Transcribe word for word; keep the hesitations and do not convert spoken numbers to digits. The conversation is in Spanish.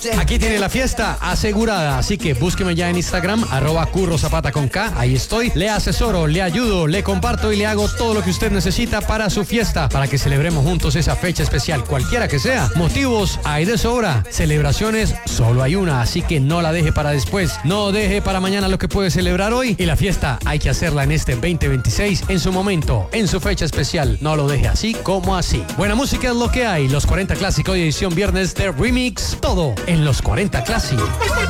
Aquí tiene la fiesta asegurada, así que búsqueme ya en Instagram, arroba Curro Zapata con K, ahí estoy. Le asesoro, le ayudo, le comparto y le hago todo lo que usted necesita para su fiesta, para que celebremos juntos esa fecha especial, cualquiera que sea. Motivos hay de sobra, celebraciones solo hay una, así que no la deje para después, no deje para mañana lo que puede celebrar hoy, y la fiesta hay que hacerla en este veinte veintiséis, en su momento, en su fecha especial. No lo deje así como así. Buena música es lo que hay, los cuarenta Clásicos edición viernes de Remix, todo en los cuarenta Clásicos.